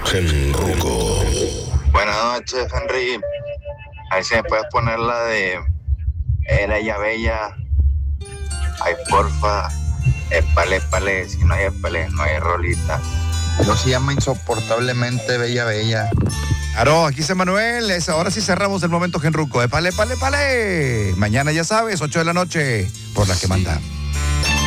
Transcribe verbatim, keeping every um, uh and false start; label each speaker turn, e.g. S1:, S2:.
S1: Genruco.
S2: Buenas noches, Henry. Ahí se me puedes poner la de Era ella bella. Ay, porfa. Épale, épale. Si no hay épale, no hay rolita.
S3: No se llama Insoportablemente Bella Bella.
S4: Claro, aquí está Manuel. Es, ahora sí cerramos el momento Genruco. Épale, épale, épale. Mañana ya sabes, ocho de la noche, por la que manda.